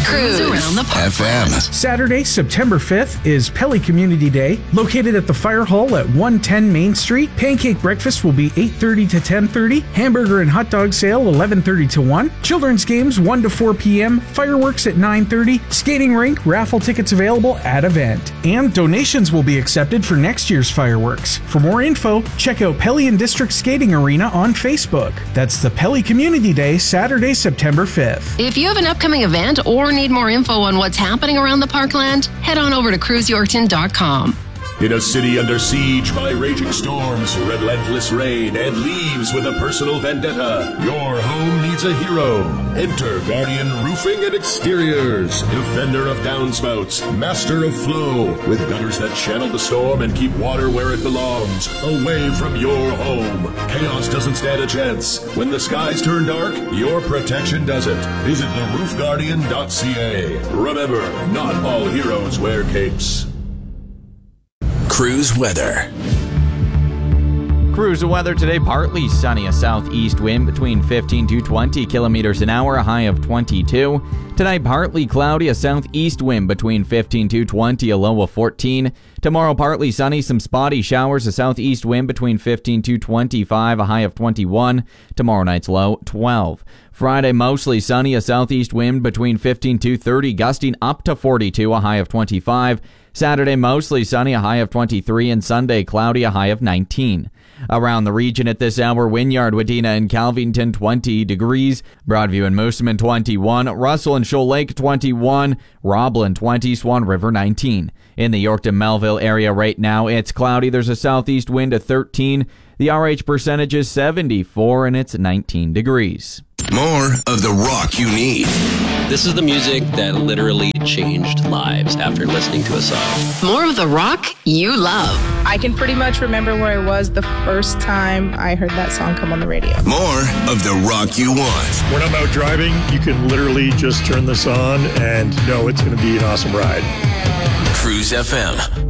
Cruise around the FM. Saturday, September 5th is Pelly Community Day. Located at the Fire Hall at 110 Main Street, pancake breakfast will be 8:30 to 10:30, hamburger and hot dog sale 11:30 to 1, children's games 1 to 4 p.m., fireworks at 9:30, skating rink, raffle tickets available at event. And donations will be accepted for next year's fireworks. For more info, check out Pelly and District Skating Arena on Facebook. That's the Pelly Community Day, Saturday, September 5th. If you have an upcoming event or need more info on what's happening around the parkland, head on over to cruiseyorkton.com. In a city under siege by raging storms, relentless rain, and leaves with a personal vendetta, your home needs a hero. Enter Guardian Roofing and Exteriors, defender of downspouts, master of flow, with gutters that channel the storm and keep water where it belongs, away from your home. Chaos doesn't stand a chance. When the skies turn dark, your protection doesn't. Visit theroofguardian.ca. Remember, not all heroes wear capes. Cruise weather. Cruise weather today, partly sunny, a southeast wind between 15 to 20 kilometers an hour, a high of 22. Tonight, partly cloudy, a southeast wind between 15 to 20, a low of 14. Tomorrow, partly sunny, some spotty showers, a southeast wind between 15 to 25, a high of 21. Tomorrow night's low, 12. Friday, mostly sunny, a southeast wind between 15 to 30, gusting up to 42, a high of 25. Saturday, mostly sunny, a high of 23, and Sunday, cloudy, a high of 19. Around the region at this hour, Wynyard, Wadena, and Calvington, 20 degrees. Broadview and Moosomin, 21. Russell and Shoal Lake, 21. Roblin, 20. Swan River, 19. In the Yorkton-Melville area right now, it's cloudy. There's a southeast wind of 13. The RH percentage is 74, and it's 19 degrees. More of the rock you need. This is the music that literally changed lives after listening to a song. More of the rock you love. I can pretty much remember where I was the first time I heard that song come on the radio. More of the rock you want. When I'm out driving, you can literally just turn this on and know it's going to be an awesome ride. Cruise FM.